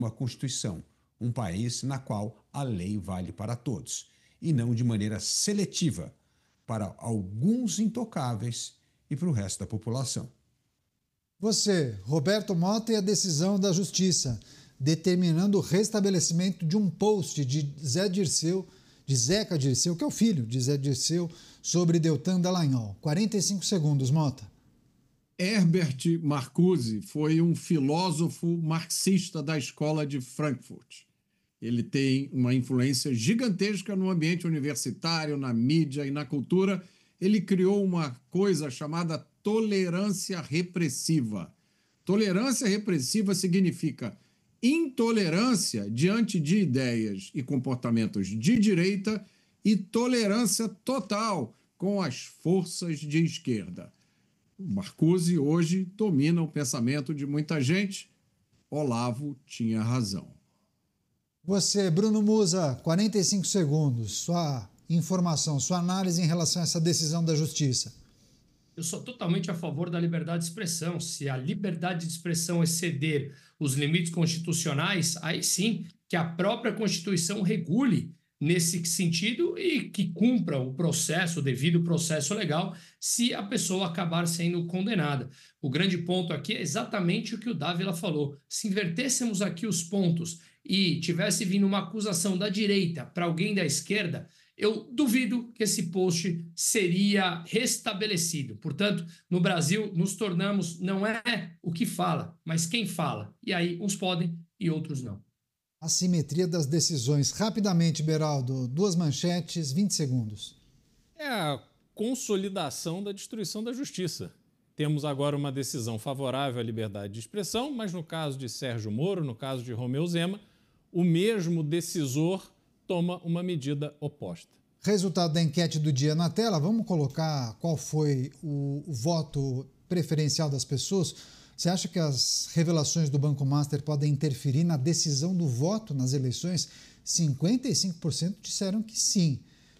uma Constituição, um país na qual a lei vale para todos, e não de maneira seletiva para alguns intocáveis e para o resto da população. Você, Roberto Mota, e a decisão da Justiça, determinando o restabelecimento de um post de Zeca Dirceu, que é o filho de Zé Dirceu, sobre Deltan Dallagnol. 45 segundos, Mota. Herbert Marcuse foi um filósofo marxista da escola de Frankfurt. Ele tem uma influência gigantesca no ambiente universitário, na mídia e na cultura. Ele criou uma coisa chamada tolerância repressiva. Tolerância repressiva significa intolerância diante de ideias e comportamentos de direita e tolerância total com as forças de esquerda. O Marcuse hoje domina o pensamento de muita gente. Olavo tinha razão. Você, Bruno Musa, 45 segundos. Sua informação, sua análise em relação a essa decisão da Justiça. Eu sou totalmente a favor da liberdade de expressão. Se a liberdade de expressão exceder os limites constitucionais, aí sim que a própria Constituição regule nesse sentido e que cumpra o processo, o devido processo legal, se a pessoa acabar sendo condenada. O grande ponto aqui é exatamente o que o Dávila falou. Se invertêssemos aqui os pontos e tivesse vindo uma acusação da direita para alguém da esquerda, eu duvido que esse post seria restabelecido. Portanto, no Brasil, nos tornamos, não é o que fala, mas quem fala. E aí, uns podem e outros não. A simetria das decisões. Rapidamente, Beraldo, 2 manchetes, 20 segundos. É a consolidação da destruição da justiça. Temos agora uma decisão favorável à liberdade de expressão, mas no caso de Sérgio Moro, no caso de Romeu Zema, o mesmo decisor toma uma medida oposta. Resultado da enquete do dia na tela. Vamos colocar qual foi o voto preferencial das pessoas. Você acha que as revelações do Banco Master podem interferir na decisão do voto nas eleições? 55% disseram que sim,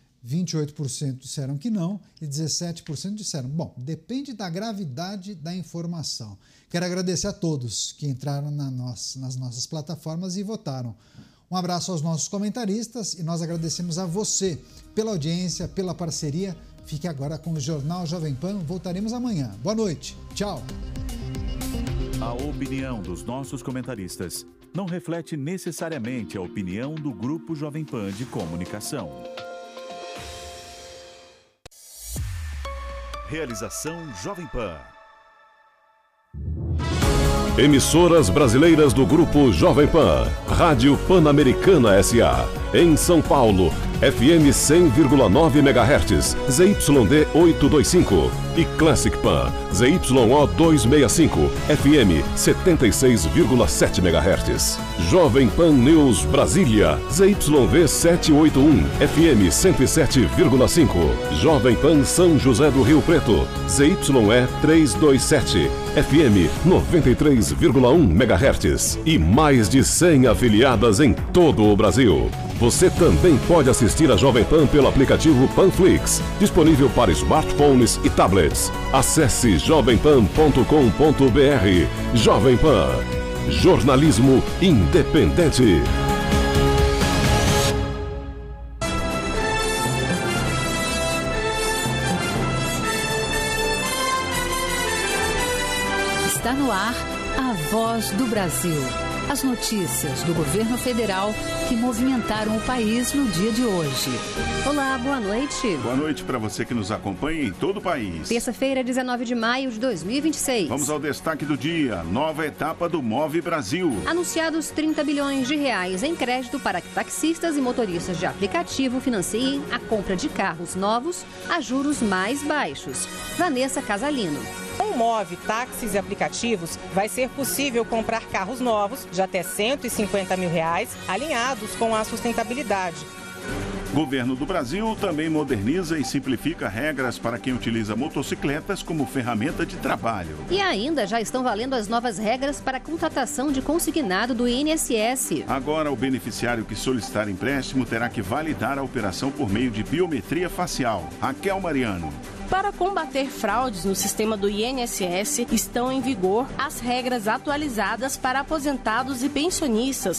28% disseram que não e 17% disseram. Bom, depende da gravidade da informação. Quero agradecer a todos que entraram nas nossas plataformas e votaram. Um abraço aos nossos comentaristas e nós agradecemos a você pela audiência, pela parceria. Fique agora com o Jornal Jovem Pan. Voltaremos amanhã. Boa noite. Tchau. A opinião dos nossos comentaristas não reflete necessariamente a opinião do Grupo Jovem Pan de Comunicação. Realização Jovem Pan. Emissoras brasileiras do Grupo Jovem Pan. Rádio Pan-Americana S.A. Em São Paulo, FM 100,9 MHz, ZYD 825. E Classic Pan, ZYO 265, FM 76,7 MHz. Jovem Pan News Brasília, ZYV 781, FM 107,5. Jovem Pan São José do Rio Preto, ZYE 327, FM 93,1 MHz. E mais de 100 afiliadas em todo o Brasil. Você também pode assistir a Jovem Pan pelo aplicativo Panflix, disponível para smartphones e tablets. Acesse jovempan.com.br. Jovem Pan, jornalismo independente. Está no ar a Voz do Brasil. As notícias do governo federal que movimentaram o país no dia de hoje. Olá, boa noite. Boa noite para você que nos acompanha em todo o país. Terça-feira, 19 de maio de 2026. Vamos ao destaque do dia. Nova etapa do Move Brasil. Anunciados 30 bilhões de reais em crédito para que taxistas e motoristas de aplicativo financiem a compra de carros novos a juros mais baixos. Vanessa Casalino. Com o Move, táxis e aplicativos, vai ser possível comprar carros novos de até R$ 150 mil, alinhados com a sustentabilidade. Governo do Brasil também moderniza e simplifica regras para quem utiliza motocicletas como ferramenta de trabalho. E ainda já estão valendo as novas regras para a contratação de consignado do INSS. Agora, o beneficiário que solicitar empréstimo terá que validar a operação por meio de biometria facial. Raquel Mariano. Para combater fraudes no sistema do INSS, estão em vigor as regras atualizadas para aposentados e pensionistas,